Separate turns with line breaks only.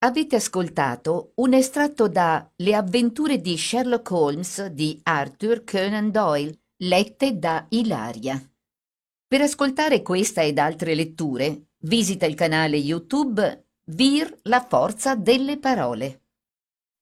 Avete ascoltato un estratto da Le avventure di Sherlock Holmes di Arthur Conan Doyle, lette da Ilaria. Per ascoltare questa ed altre letture, visita il canale YouTube Vir la forza delle parole.